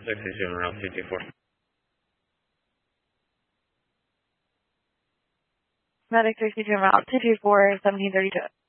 662 on route 224. Medic 62 on route 224, 1732.